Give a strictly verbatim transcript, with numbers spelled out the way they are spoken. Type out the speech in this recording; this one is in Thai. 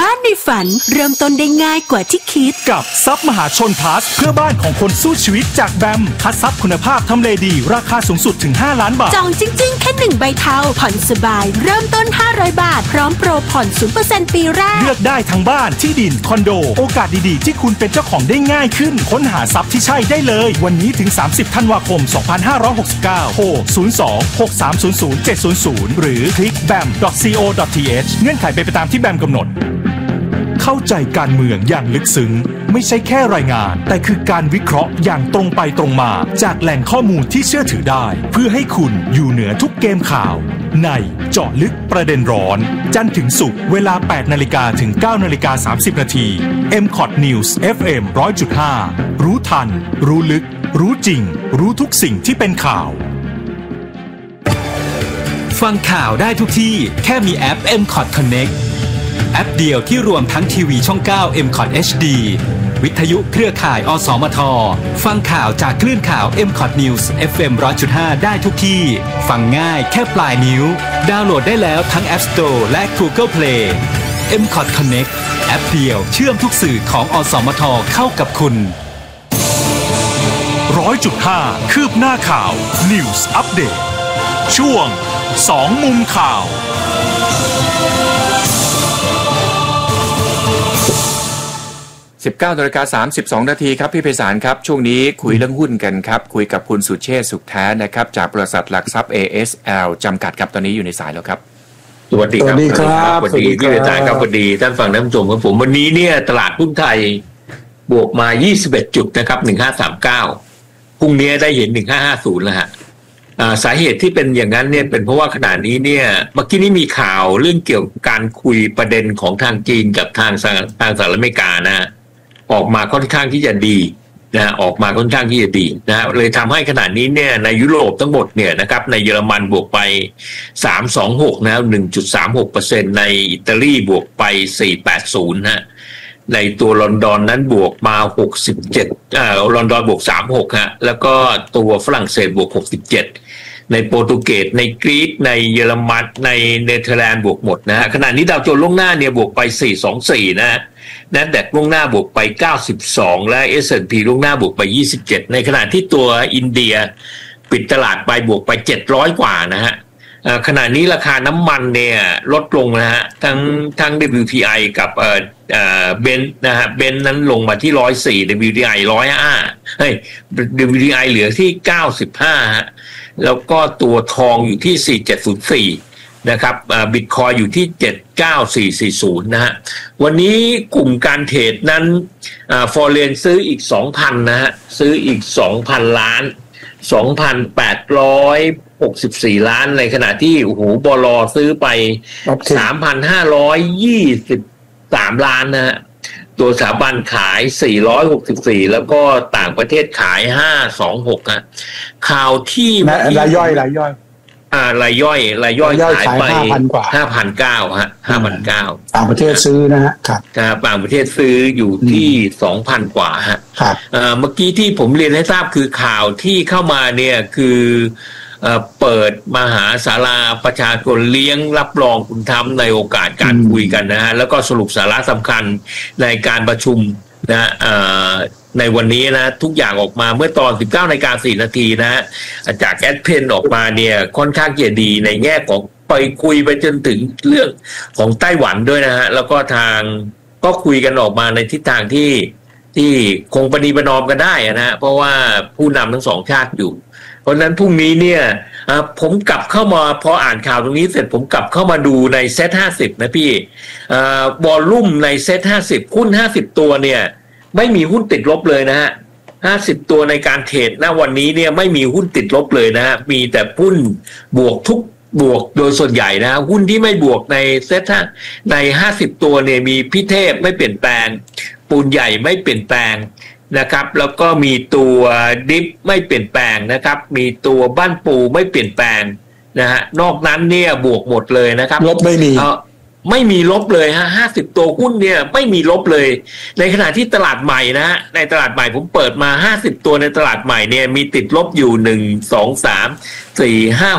บ้านในฝันเริ่มต้นได้ง่ายกว่าที่คิดกับทรัพย์มหาชนพลัสเพื่อบ้านของคนสู้ชีวิตจากแบมคัดทรัพย์คุณภาพทำเลดีราคาสูงสุดถึงห้าล้านบาทจองจริงๆแค่หนึ่งใบเทาผ่อนสบายเริ่มต้นห้าร้อยบาทพร้อมโปรผ่อน ศูนย์เปอร์เซ็นต์ ปีแรกเลือกได้ทั้งบ้านที่ดินคอนโดโอกาสดีๆที่คุณเป็นเจ้าของได้ง่ายขึ้นค้นหาทรัพย์ที่ใช่ได้เลยวันนี้ถึงสามสิบธันวาคมสองพันห้าร้อยหกสิบเก้าโทรศูนย์ สอง หก สาม ศูนย์ ศูนย์ เจ็ด ศูนย์ ศูนย์หรือคลิก แบม ดอท ซี โอ ดอท ที เอช เงื่อนไขเป็นไปตามที่แบมกำหนดเข้าใจการเมืองอย่างลึกซึ้งไม่ใช่แค่รายงานแต่คือการวิเคราะห์อย่างตรงไปตรงมาจากแหล่งข้อมูลที่เชื่อถือได้เพื่อให้คุณอยู่เหนือทุกเกมข่าวในเจาะลึกประเด็นร้อนจันทร์ถึงศุกร์เวลา แปดนาฬิกา ถึง เก้านาฬิกาสามสิบ นาที เอ็ม คอท News เอฟ เอ็ม หนึ่งร้อยจุดห้า รู้ทันรู้ลึกรู้จริงรู้ทุกสิ่งที่เป็นข่าวฟังข่าวได้ทุกที่แค่มีแอป เอ็ม คอท Connect แอปเดียวที่รวมทั้งทีวีช่อง เก้า เอ็ม คอท เอช ดี วิทยุเครือข่าย อสมท ฟังข่าวจากคลื่นข่าว เอ็ม คอท News เอฟ เอ็ม หนึ่งร้อยจุดห้า ได้ทุกที่ฟังง่ายแค่ปลายนิ้วดาวน์โหลดได้แล้วทั้ง App Store และ Google Play เอ็ม คอท Connect แอปเดียวเชื่อมทุกสื่อของอสมทเข้ากับคุณหนึ่งร้อยจุดห้า คืบหน้าข่าว News Update ช่วงสองมุมข่าวสิบเก้านาฬิกาสามสิบสองนาทีครับพี่ไพศาลครับช่วงนี้คุยเรื่องหุ้นกันครับคุยกับคุณสุเชษฐ์สุขแท้นะครับจากบริษัทหลักทรัพย์ เอ เอส แอล จำกัดครับตอนนี้อยู่ในสายแล้วครับสวัสดีครับสวัสดีครับสวัสดีพี่ไพศาลครับสวัสดีท่านฟังท่านผู้ชมครับผมวันนี้เนี่ยตลาดหุ้นไทยบวกมายี่สิบเอ็ดจุดนะครับหนึ่งพันห้าร้อยสามสิบเก้าพรุ่งนี้ได้เห็นหนึ่งพันห้าร้อยห้าสิบแล้วฮะสาเหตุที่เป็นอย่างนั้นเนี่ยเป็นเพราะว่าขณะนี้เนี่ยเมื่อกี้นี้มีข่าวเรื่องเกี่ยวกับการคุยประเด็นของทางจีนกับทางทางสหรัฐอเมริกานะออกมาค่อนข้างที่จะดีนะออกมาค่อนข้างที่จะดีนะเลยทำให้ขณะนี้เนี่ยในยุโรปทั้งหมดเนี่ยนะครับในเยอรมันบวกไปสามร้อยยี่สิบหกนะ หนึ่งจุดสามหกเปอร์เซ็นต์ ในอิตาลีบวกไปสี่ร้อยแปดสิบนะในตัวลอนดอนนั้นบวกมาหกสิบเจ็ดอ่าลอนดอนบวกสามสิบหกฮะแล้วก็ตัวฝรั่งเศสบวกหกสิบเจ็ดในโปรตุเกสในกรีซในเยอรมันในเนเธอร์แลนด์บวกหมดนะฮะขณะนี้ดาวโจนส์ล่วงหน้าเนี่ยบวกไปสี่ร้อยยี่สิบสี่นะนัสแดกล่วงหน้าบวกไปเก้าสิบสองและ เอส แอนด์ พี ล่วงหน้าบวกไปยี่สิบเจ็ดในขณะที่ตัวอินเดียปิดตลาดไปบวกไปเจ็ดร้อยกว่านะฮะขณะนี้ราคาน้ำมันเนี่ยลดลงนะฮะทั้งทั้ง ดับเบิลยู ที ไอ กับเอ่อเอ่อเบนซ์นะฮะเบนซ์นั้นลงมาที่หนึ่งร้อยสี่ ดับเบิลยู ที ไอ หนึ่งร้อยห้าเฮ้ย ดับเบิลยู ที ไอ เหลือที่เก้าสิบห้าฮะแล้วก็ตัวทองอยู่ที่สี่พันเจ็ดร้อยสี่นะครับบิตคอยอยู่ที่เจ็ดพันเก้าร้อยสี่สิบนะฮะวันนี้กลุ่มการเทรดนั้นฟอร์เรนซื้ออีก สองพัน นะฮะซื้ออีก สองพัน ล้าน สองพันแปดร้อยหกสิบสี่ ล้านในขณะที่โอ้โหบล.ซื้อไป สามพันห้าร้อยยี่สิบสาม ล้านนะฮะตัวสถาบันขายสี่ร้อยหกสิบสี่แล้วก็ต่างประเทศขายห้าร้อยยี่สิบหกฮะข่าวที่รายย่อยรายย่อยอ่ารายย่อยรายย่อยขายไป ห้าพัน กว่า ห้าพันเก้าร้อย ฮะ ห้าพันเก้าร้อยต่างประเทศซื้อนะฮะครับครับต่างประเทศซื้ออยู่ที่ สองพัน กว่าฮะครับเอ่อเมื่อกี้ที่ผมเรียนให้ทราบคือข่าวที่เข้ามาเนี่ยคือเอ่อเปิดมหาศาลาประชาชนเลี้ยงรับรองคุณธรรมในโอกาสการคุยกันนะฮะแล้วก็สรุปสาระสำคัญในการประชุมนะเอ่อในวันนี้นะทุกอย่างออกมาเมื่อตอน สิบเก้านาฬิกาสี่นาทีนะฮะจากแอดเพนออกมาเนี่ยค่อนข้างจะดีในแง่ของไปคุยไปจนถึงเรื่องของไต้หวันด้วยนะฮะแล้วก็ทางก็คุยกันออกมาในทิศทางที่ที่คงประนีประนอมกันได้นะฮะเพราะว่าผู้นำทั้งสองชาติอยู่เพราะฉะนั้นพรุ่งนี้เนี่ยผมกลับเข้ามาพออ่านข่าวตรงนี้เสร็จผมกลับเข้ามาดูในเซ็ตห้าสิบนะพี่วอลลุ่มในเซ็ตห้าสิบหุ้นห้าสิบตัวเนี่ยไม่มีหุ้นติดลบเลยนะฮะห้าสิบตัวในการเทรดณวันนี้เนี่ยไม่มีหุ้นติดลบเลยนะฮะมีแต่หุ้นบวกทุกบวกโดยส่วนใหญ่นะหุ้นที่ไม่บวกในเซ็ตในห้าสิบตัวเนี่ยมีพิเทพไม่เปลี่ยนแปลงปูนใหญ่ไม่เปลี่ยนแปลงนะครับแล้วก็มีตัวดิฟไม่เปลี่ยนแปลงนะครับมีตัวบ้านปูไม่เปลี่ยนแปลงนะฮะนอกนั้นเนี่ยบวกหมดเลยนะครับลบไม่มีไม่มีลบเลยฮะห้าสิบตัวหุ้นเนี่ยไม่มีลบเลยในขณะที่ตลาดใหม่นะฮะในตลาดใหม่ผมเปิดมาห้าสิบตัวในตลาดใหม่เนี่ยมีติดลบอยู่หนึ่ง สอง สาม สี่ ห้า